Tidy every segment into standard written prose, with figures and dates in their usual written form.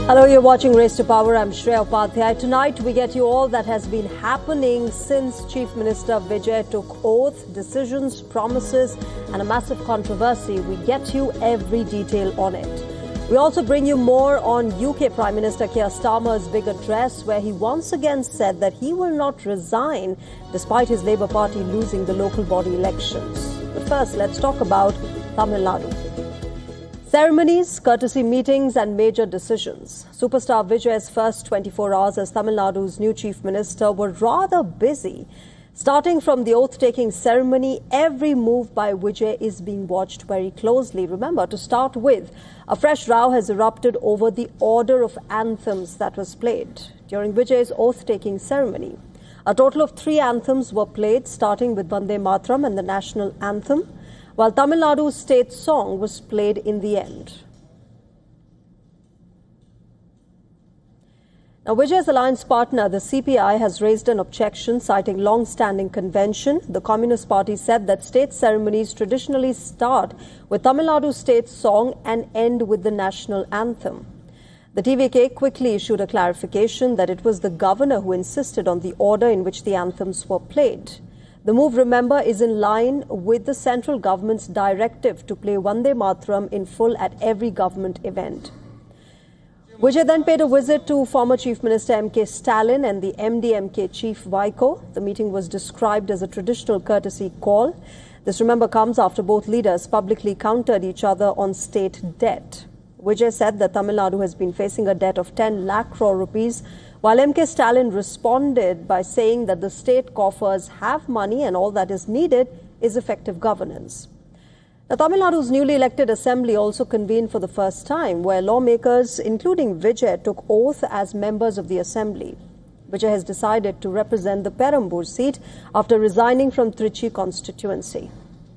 Hello, you're watching Race to Power. I'm Shreya Upadhyay. Tonight, we get you all that has been happening since Chief Minister Vijay took oath, decisions, promises, and a massive controversy. We get you every detail on it. We also bring you more on UK Prime Minister Keir Starmer's big address, where he once again said that he will not resign despite his Labour Party losing the local body elections. But first, let's talk about Tamil Nadu. Ceremonies, courtesy meetings and major decisions. Superstar Vijay's first 24 hours as Tamil Nadu's new Chief Minister were rather busy. Starting from the oath-taking ceremony, every move by Vijay is being watched very closely. Remember, to start with, a fresh row has erupted over the order of anthems that was played during Vijay's oath-taking ceremony. A total of 3 anthems were played, starting with Vande Mataram and the national anthem, while Tamil Nadu's state song was played in the end. Now, Vijay's alliance partner, the CPI, has raised an objection citing long-standing convention. The Communist Party said that state ceremonies traditionally start with Tamil Nadu's state song and end with the national anthem. The TVK quickly issued a clarification that it was the governor who insisted on the order in which the anthems were played. The move, remember, is in line with the central government's directive to play Vande Mataram in full at every government event. Vijay then paid a visit to former Chief Minister M.K. Stalin and the MDMK chief Vaiko. The meeting was described as a traditional courtesy call. This, remember, comes after both leaders publicly countered each other on state debt. Vijay said that Tamil Nadu has been facing a debt of 10 lakh crore rupees, while M.K. Stalin responded by saying that the state coffers have money and all that is needed is effective governance. Now, Tamil Nadu's newly elected assembly also convened for the first time, where lawmakers, including Vijay, took oath as members of the assembly. Vijay has decided to represent the Perambur seat after resigning from Trichy constituency.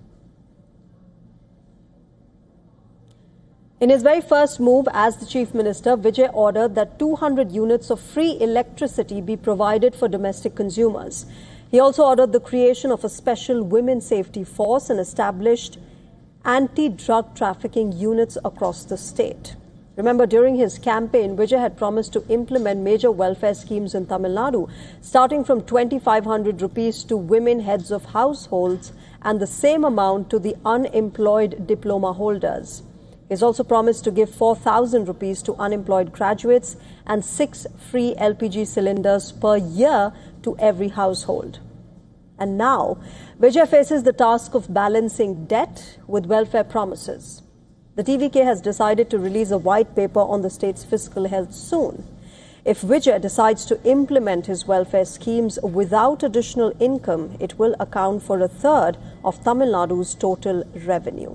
In his very first move as the Chief Minister, Vijay ordered that 200 units of free electricity be provided for domestic consumers. He also ordered the creation of a special women's safety force and established anti-drug trafficking units across the state. Remember, during his campaign, Vijay had promised to implement major welfare schemes in Tamil Nadu, starting from 2,500 rupees to women heads of households and the same amount to the unemployed diploma holders. He has also promised to give 4,000 rupees to unemployed graduates and 6 free LPG cylinders per year to every household. And now, Vijay faces the task of balancing debt with welfare promises. The TVK has decided to release a white paper on the state's fiscal health soon. If Vijay decides to implement his welfare schemes without additional income, it will account for a third of Tamil Nadu's total revenue.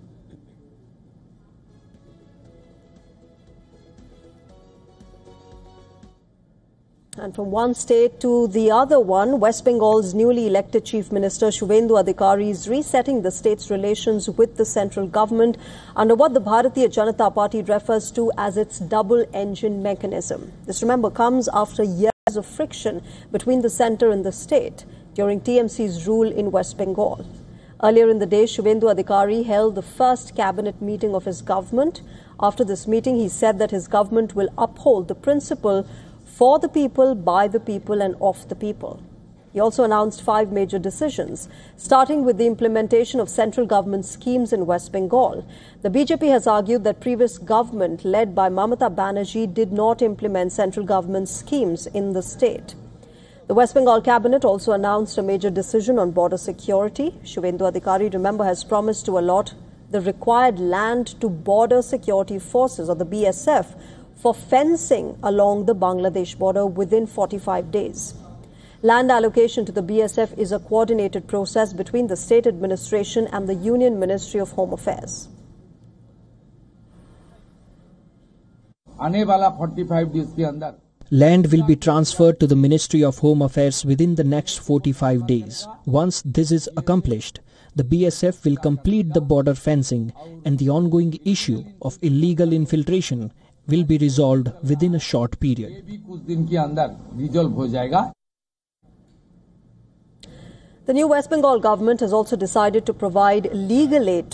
And from one state to the other one, West Bengal's newly elected Chief Minister Shubhendu Adhikari is resetting the state's relations with the central government under what the Bharatiya Janata Party refers to as its double-engine mechanism. This, remember, comes after years of friction between the centre and the state during TMC's rule in West Bengal. Earlier in the day, Shubhendu Adhikari held the first cabinet meeting of his government. After this meeting, he said that his government will uphold the principle for the people, by the people and of the people. He also announced 5 major decisions, starting with the implementation of central government schemes in West Bengal. The BJP has argued that previous government led by Mamata Banerjee did not implement central government schemes in the state. The West Bengal cabinet also announced a major decision on border security. Shubhendu Adhikari, remember, has promised to allot the required land to Border Security Forces, or the BSF, for fencing along the Bangladesh border within 45 days. Land allocation to the BSF is a coordinated process between the state administration and the Union Ministry of Home Affairs. Land will be transferred to the Ministry of Home Affairs within the next 45 days. Once this is accomplished, the BSF will complete the border fencing and the ongoing issue of illegal infiltration will be resolved within a short period. The new West Bengal government has also decided to provide legal aid